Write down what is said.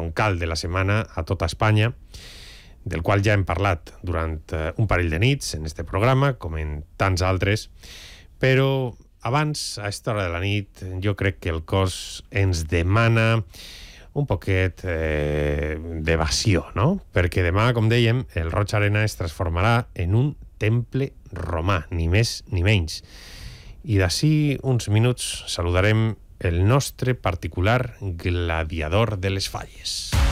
troncal de la setmana a tota Espanya, del qual ja hem parlat durant un parell de nits en este programa, com en tants altres, però abans, a aquesta hora de la nit, jo crec que el cos ens demana un poquet d'evasió, no? Perquè demà, com dèiem, el Roig Arena es transformarà en un temple romà, ni més ni menys. I d'ací uns minuts saludarem el nostre particular gladiador de les falles.